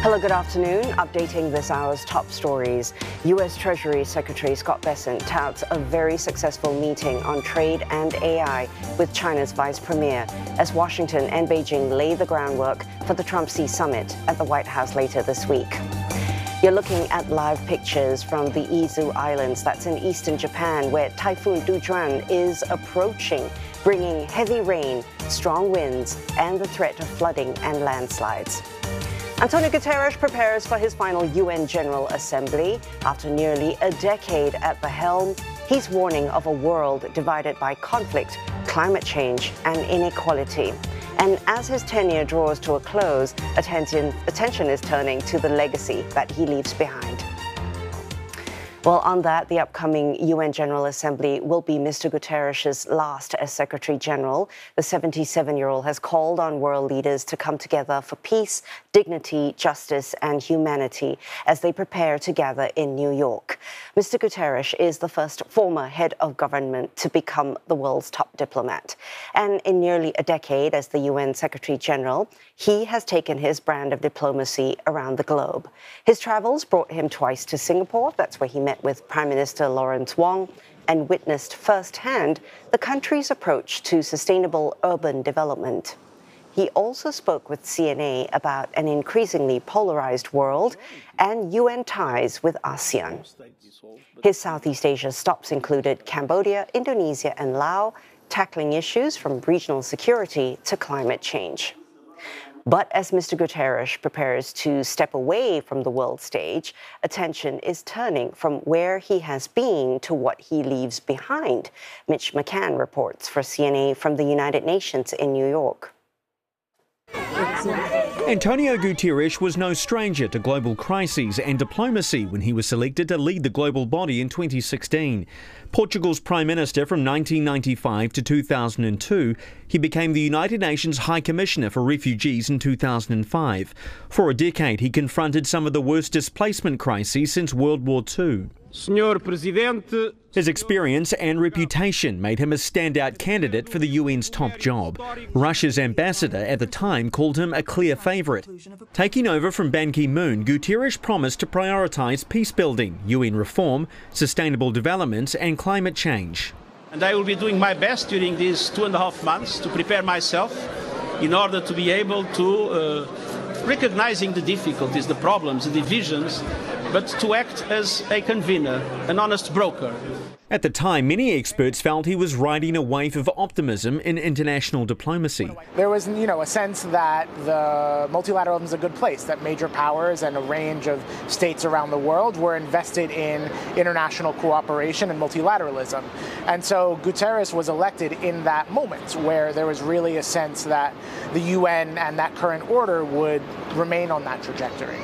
Hello, good afternoon. Updating this hour's top stories. U.S. Treasury Secretary Scott Bessent touts a very successful meeting on trade and AI with China's Vice Premier as Washington and Beijing lay the groundwork for the Trump-Xi summit at the White House later this week. You're looking at live pictures from the Izu Islands, that's in eastern Japan, where Typhoon Dujuan is approaching, bringing heavy rain, strong winds, and the threat of flooding and landslides. Antonio Guterres prepares for his final UN General Assembly. After nearly a decade at the helm, he's warning of a world divided by conflict, climate change, and inequality. And as his tenure draws to a close, attention is turning to the legacy that he leaves behind. Well, on that, the upcoming UN General Assembly will be Mr. Guterres' last as Secretary General. The 77-year-old has called on world leaders to come together for peace, dignity, justice, and humanity as they prepare to gather in New York. Mr. Guterres is the first former head of government to become the world's top diplomat. And in nearly a decade as the UN Secretary General, he has taken his brand of diplomacy around the globe. His travels brought him twice to Singapore. That's where he met with Prime Minister Lawrence Wong and witnessed firsthand the country's approach to sustainable urban development. He also spoke with CNA about an increasingly polarized world and UN ties with ASEAN. His Southeast Asia stops included Cambodia, Indonesia, and Laos, tackling issues from regional security to climate change. But as Mr. Guterres prepares to step away from the world stage, attention is turning from where he has been to what he leaves behind. Mitch McCann reports for CNA from the United Nations in New York. Antonio Guterres was no stranger to global crises and diplomacy when he was selected to lead the global body in 2016. Portugal's Prime Minister from 1995 to 2002, he became the United Nations High Commissioner for Refugees in 2005. For a decade, he confronted some of the worst displacement crises since World War II. Senhor Presidente. His experience and reputation made him a standout candidate for the UN's top job. Russia's ambassador at the time called him a clear favourite. Taking over from Ban Ki-moon, Guterres promised to prioritise peace building, UN reform, sustainable development and climate change. And I will be doing my best during these 2.5 months to prepare myself in order to be able to, recognizing the difficulties, the problems, the divisions, but to act as a convener, an honest broker. At the time, many experts felt he was riding a wave of optimism in international diplomacy. There was, a sense that the multilateralism is a good place, that major powers and a range of states around the world were invested in international cooperation and multilateralism. And so Guterres was elected in that moment where there was really a sense that the UN and that current order would remain on that trajectory.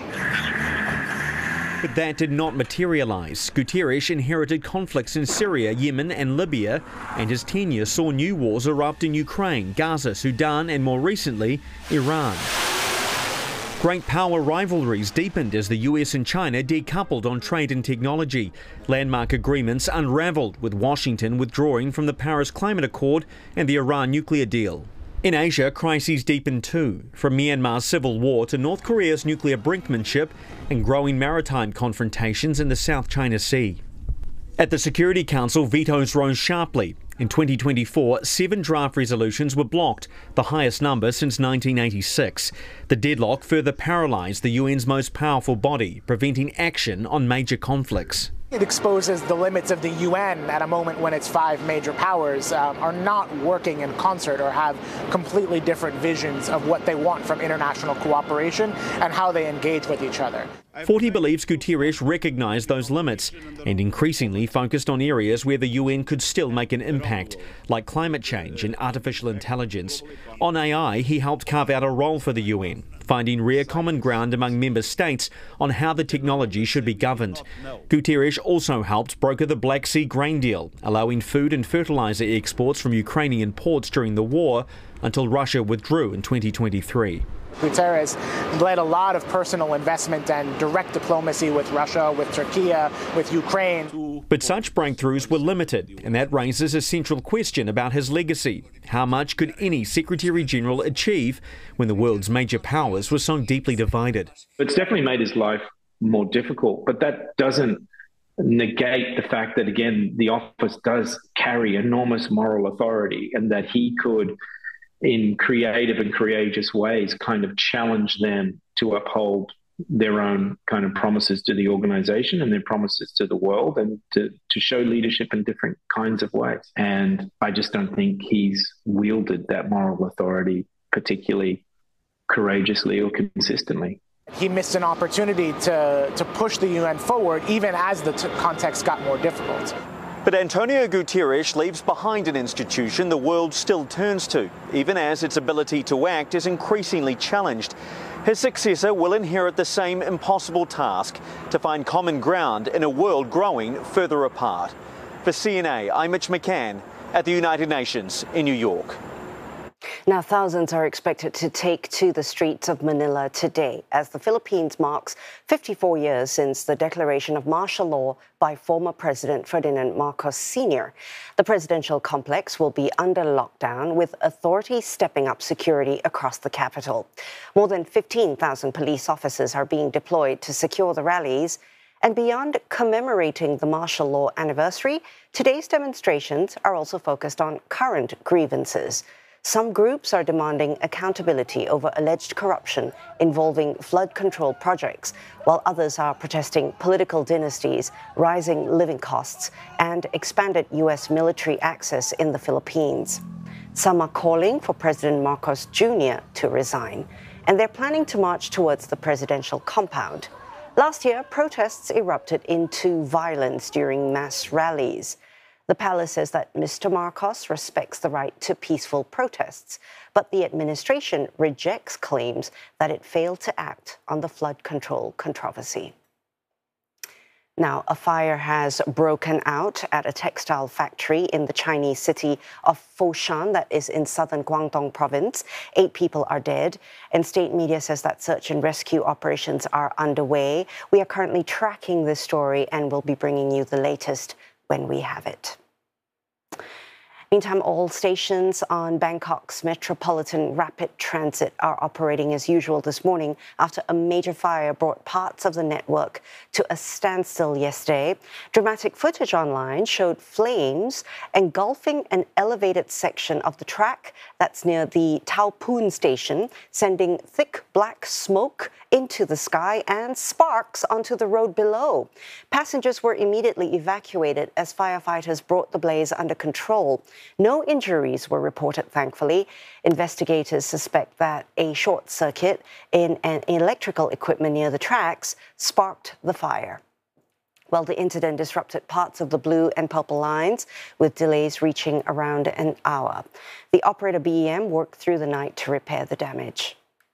But that did not materialise. Guterres inherited conflicts in Syria, Yemen and Libya, and his tenure saw new wars erupt in Ukraine, Gaza, Sudan and more recently, Iran. Great power rivalries deepened as the US and China decoupled on trade and technology. Landmark agreements unravelled, with Washington withdrawing from the Paris Climate Accord and the Iran nuclear deal. In Asia, crises deepened too, from Myanmar's civil war to North Korea's nuclear brinkmanship and growing maritime confrontations in the South China Sea. At the Security Council, vetoes rose sharply. In 2024, 7 draft resolutions were blocked, the highest number since 1986. The deadlock further paralysed the UN's most powerful body, preventing action on major conflicts. It exposes the limits of the UN at a moment when its 5 major powers are not working in concert or have completely different visions of what they want from international cooperation and how they engage with each other. Forty believes Guterres recognised those limits and increasingly focused on areas where the UN could still make an impact, like climate change and artificial intelligence. On AI, he helped carve out a role for the UN, finding rare common ground among member states on how the technology should be governed. Guterres also helped broker the Black Sea grain deal, allowing food and fertiliser exports from Ukrainian ports during the war until Russia withdrew in 2023. Guterres led a lot of personal investment and direct diplomacy with Russia, with Turkey, with Ukraine. But such breakthroughs were limited, and that raises a central question about his legacy. How much could any Secretary General achieve when the world's major powers were so deeply divided? It's definitely made his life more difficult, but that doesn't negate the fact that, again, the office does carry enormous moral authority, and that he could, in creative and courageous ways, kind of challenge them to uphold their own kind of promises to the organization and their promises to the world, and to show leadership in different kinds of ways. And I just don't think he's wielded that moral authority particularly courageously or consistently. He missed an opportunity to push the UN forward, even as the context got more difficult. But Antonio Guterres leaves behind an institution the world still turns to, even as its ability to act is increasingly challenged. His successor will inherit the same impossible task to find common ground in a world growing further apart. For CNA, I'm Mitch McCann at the United Nations in New York. Now, thousands are expected to take to the streets of Manila today as the Philippines marks 54 years since the declaration of martial law by former President Ferdinand Marcos Sr. The presidential complex will be under lockdown, with authorities stepping up security across the capital. More than 15,000 police officers are being deployed to secure the rallies. And beyond commemorating the martial law anniversary, today's demonstrations are also focused on current grievances. Some groups are demanding accountability over alleged corruption involving flood control projects, while others are protesting political dynasties, rising living costs, and expanded U.S. military access in the Philippines. Some are calling for President Marcos Jr. to resign, and they're planning to march towards the presidential compound. Last year, protests erupted into violence during mass rallies. The palace says that Mr. Marcos respects the right to peaceful protests, but the administration rejects claims that it failed to act on the flood control controversy. Now, a fire has broken out at a textile factory in the Chinese city of Foshan that is in southern Guangdong province. 8 people are dead, and state media says that search and rescue operations are underway. We are currently tracking this story and will be bringing you the latest when we have it. Meantime, all stations on Bangkok's Metropolitan Rapid Transit are operating as usual this morning after a major fire brought parts of the network to a standstill yesterday. Dramatic footage online showed flames engulfing an elevated section of the track that's near the Tao Pun station, sending thick black smoke into the sky and sparks onto the road below. Passengers were immediately evacuated as firefighters brought the blaze under control. No injuries were reported, thankfully. Investigators suspect that a short circuit in an electrical equipment near the tracks sparked the fire. Well, the incident disrupted parts of the blue and purple lines, with delays reaching around an hour. The operator BEM worked through the night to repair the damage.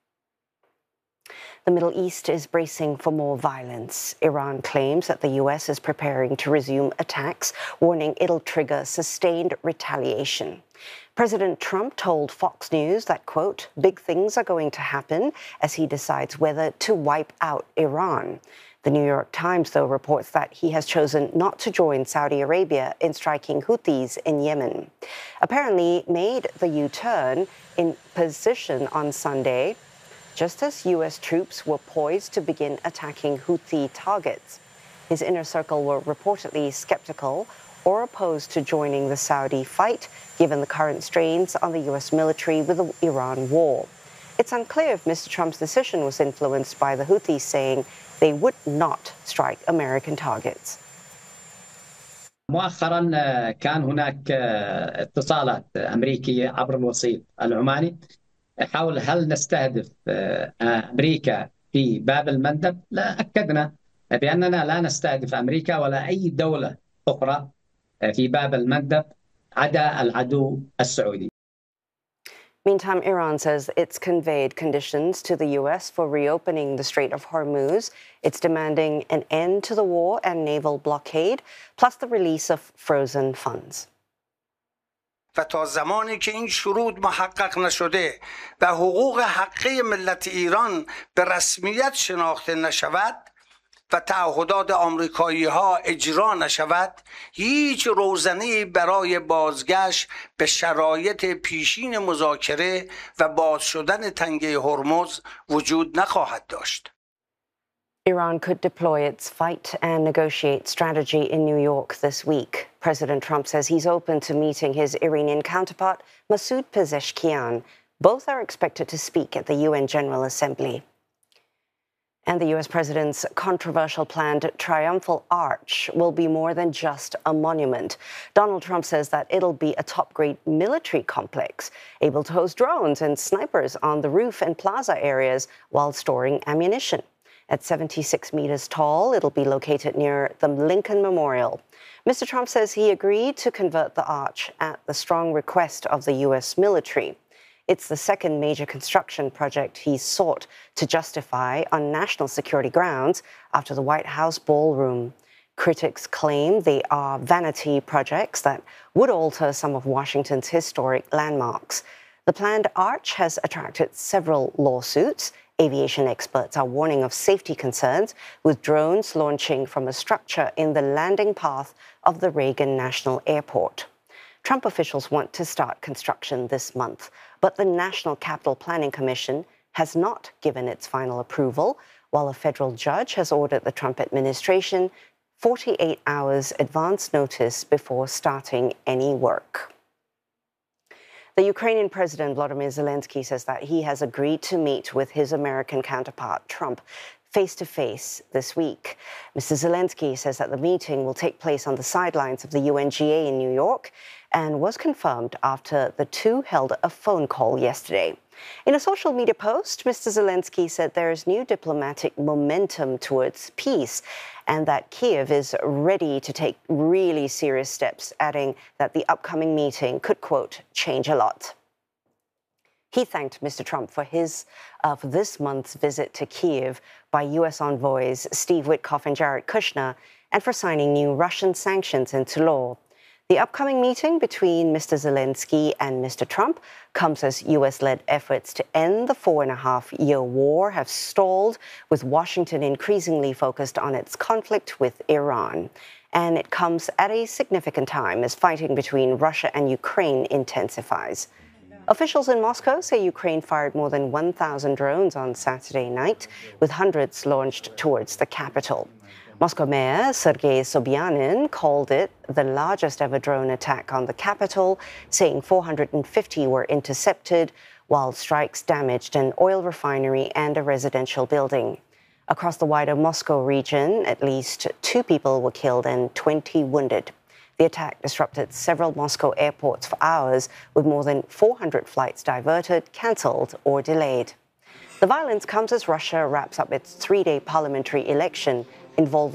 The Middle East is bracing for more violence. Iran claims that the U.S. is preparing to resume attacks, warning it'll trigger sustained retaliation. President Trump told Fox News that, quote, big things are going to happen as he decides whether to wipe out Iran. The New York Times, though, reports that he has chosen not to join Saudi Arabia in striking Houthis in Yemen. Apparently made the U-turn in position on Sunday, just as U.S. troops were poised to begin attacking Houthi targets. His inner circle were reportedly skeptical or opposed to joining the Saudi fight, given the current strains on the U.S. military with the Iran war. It's unclear if Mr. Trump's decision was influenced by the Houthis saying they would not strike American targets. مؤخرا كان هناك اتصالات أمريكية عبر الوسيط العماني حول هل نستهدف أمريكا في باب المندب. لا، أكدنا بأننا لا نستهدف أمريكا ولا أي دولة أخرى في باب المندب عدا العدو السعودي. Meantime, Iran says it's conveyed conditions to the U.S. for reopening the Strait of Hormuz. It's demanding an end to the war and naval blockade, plus the release of frozen funds. و تا زمانی که این شروط محقق نشده و حقوق حقیقی ملت ایران به رسمیت شناخته نشود و تعهدات آمریکایی ها اجرا نشود، هیچ روزنه‌ای برای بازگشت به شرایط پیشین مذاکره و باز شدن تنگه هرمز وجود نخواهد داشت. Iran could deploy its fight and negotiate strategy in New York this week. President Trump says he's open to meeting his Iranian counterpart, Masoud Pezeshkian. Both are expected to speak at the UN General Assembly. And the US president's controversial planned triumphal arch will be more than just a monument. Donald Trump says that it'll be a top-grade military complex, able to host drones and snipers on the roof and plaza areas while storing ammunition. At 76 meters tall, it'll be located near the Lincoln Memorial. Mr. Trump says he agreed to convert the arch at the strong request of the US military. It's the second major construction project he sought to justify on national security grounds after the White House ballroom. Critics claim they are vanity projects that would alter some of Washington's historic landmarks. The planned arch has attracted several lawsuits. Aviation experts are warning of safety concerns with drones launching from a structure in the landing path of the Reagan National Airport. Trump officials want to start construction this month, but the National Capital Planning Commission has not given its final approval, while a federal judge has ordered the Trump administration 48 hours advance notice before starting any work. The Ukrainian President Volodymyr Zelensky says that he has agreed to meet with his American counterpart, Trump, face-to-face this week. Mr. Zelensky says that the meeting will take place on the sidelines of the UNGA in New York and was confirmed after the two held a phone call yesterday. In a social media post, Mr. Zelensky said there is new diplomatic momentum towards peace and that Kyiv is ready to take really serious steps, adding that the upcoming meeting could, quote, change a lot. He thanked Mr. Trump for this month's visit to Kyiv by U.S. envoys Steve Witkoff and Jared Kushner and for signing new Russian sanctions into law. The upcoming meeting between Mr. Zelensky and Mr. Trump comes as U.S.-led efforts to end the 4.5-year war have stalled, with Washington increasingly focused on its conflict with Iran. And it comes at a significant time as fighting between Russia and Ukraine intensifies. Officials in Moscow say Ukraine fired more than 1,000 drones on Saturday night, with hundreds launched towards the capital. Moscow Mayor Sergei Sobyanin called it the largest ever drone attack on the capital, saying 450 were intercepted, while strikes damaged an oil refinery and a residential building. Across the wider Moscow region, at least 2 people were killed and 20 wounded. The attack disrupted several Moscow airports for hours, with more than 400 flights diverted, cancelled, or delayed. The violence comes as Russia wraps up its 3-day parliamentary election involving